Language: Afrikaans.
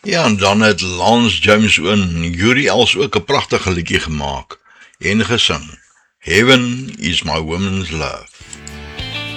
Ja, en dan het Lance James en Yuri Els ook 'n pragtige liedjie gemaak en gesing. Heaven is my woman's love.